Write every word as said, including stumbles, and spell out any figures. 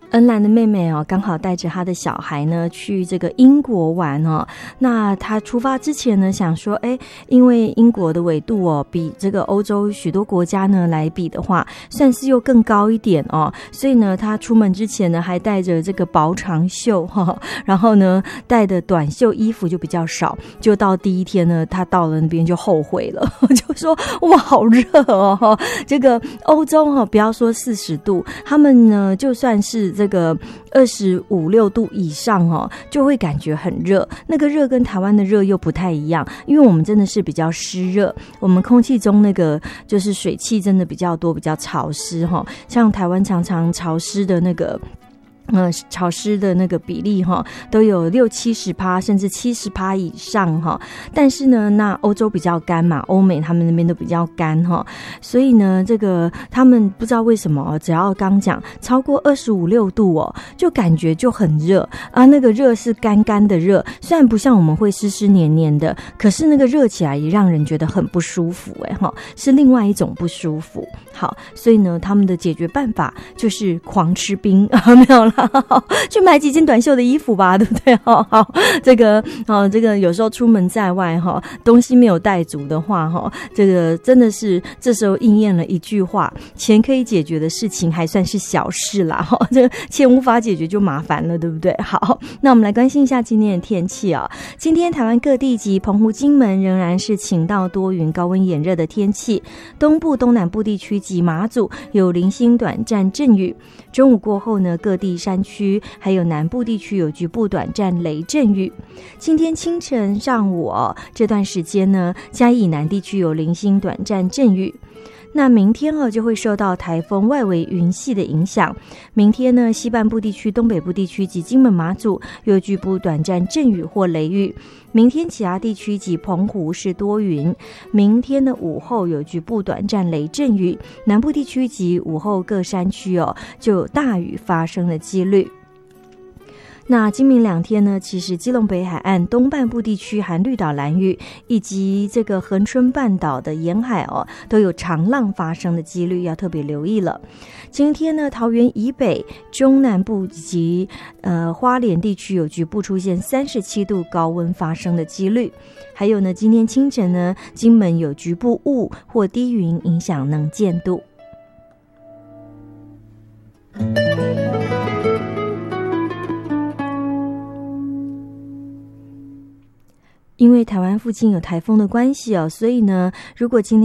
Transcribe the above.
恩兰的妹妹哦，刚好带着她的小孩呢去这个英国玩哦。那她出发之前呢，想说，哎，因为英国的纬度哦，比这个欧洲许多国家呢来比的话，算是又更高一点哦。所以呢，她出门之前呢，还带着这个薄长袖哈、哦，然后呢，带的短袖衣服就比较少。就到第一天呢，她到了那边就后悔了，就说哇，好热哦！这个欧洲哈、哦，不要说四十度，他们呢就算是这个二十五六度以上哦，就会感觉很热。那个热跟台湾的热又不太一样，因为我们真的是比较湿热，我们空气中那个就是水汽真的比较多，比较潮湿哈、哦。像台湾常常潮湿的那个。呃，潮湿的那个比例哈，都有六七十趴，甚至七十趴以上哈。但是呢，那欧洲比较干嘛，欧美他们那边都比较干哈，所以呢，这个他们不知道为什么，只要刚讲超过二十五六度哦，就感觉就很热啊。那个热是干干的热，虽然不像我们会湿湿黏黏的，可是那个热起来也让人觉得很不舒服哎哈，是另外一种不舒服。好，所以呢，他们的解决办法就是狂吃冰啊，没有啦。去买几件短袖的衣服吧，对不对？好，好，这个，哦，这个有时候出门在外哈，东西没有带足的话哈，这个真的是这时候应验了一句话：钱可以解决的事情还算是小事啦，哈，这个钱无法解决就麻烦了，对不对？好，那我们来关心一下今天的天气啊。今天台湾各地及澎湖、金门仍然是晴到多云、高温炎热的天气，东部、东南部地区及马祖有零星短暂阵雨。中午过后呢，各地山区还有南部地区有局部短暂雷阵雨。今天清晨上午哦，这段时间呢，嘉义以南地区有零星短暂阵雨。那明天哦，就会受到台风外围云系的影响。明天呢，西半部地区、东北部地区及金门、马祖有局部短暂阵雨或雷雨。明天其他地区及澎湖是多云。明天的午后有局部短暂雷阵雨，南部地区及午后各山区哦，就有大雨发生的几率。那今明两天呢，其实基隆北海岸东半部地区含绿岛、兰屿以及这个恒春半岛的沿海哦，都有长浪发生的几率，要特别留意了。今天呢，桃园以北、中南部及呃花莲地区有局部出现三十七度高温发生的几率。还有呢，今天清晨呢，金门有局部雾或低云影响能见度。因为台湾附近有台风的关系哦，所以呢，如果今天